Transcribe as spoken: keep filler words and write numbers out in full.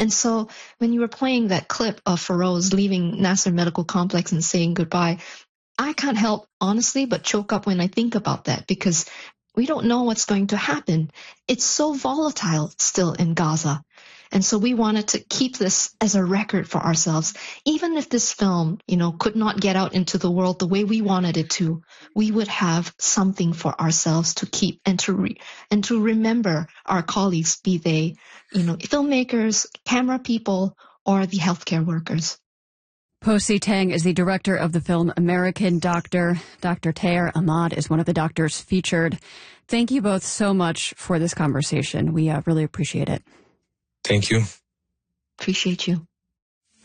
And so when you were playing that clip of Feroz leaving Nasser Medical Complex and saying goodbye, I can't help, honestly, but choke up when I think about that, because we don't know what's going to happen. It's so volatile still in Gaza. And so we wanted to keep this as a record for ourselves. Even if this film, you know, could not get out into the world the way we wanted it to, we would have something for ourselves to keep and to re- and to remember our colleagues, be they, you know, filmmakers, camera people, or the healthcare workers. Po Si Teng is the director of the film American Doctor. Doctor Taher Ahmad is one of the doctors featured. Thank you both so much for this conversation. We uh, really appreciate it. Thank you. Appreciate you.